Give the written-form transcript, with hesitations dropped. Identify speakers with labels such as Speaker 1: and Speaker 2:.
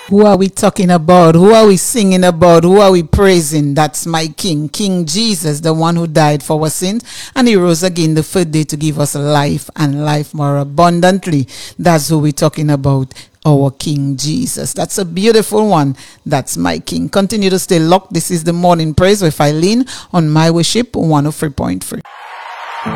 Speaker 1: Who are we talking about? Who are we singing about? Who are we praising? That's my King, King Jesus, the one who died for our sins, and he rose again the third day to give us life and life more abundantly. That's who we're talking about, our King Jesus. That's a beautiful one. That's my King. Continue to stay locked. This is the morning praise with Eileen on My Worship 103.3.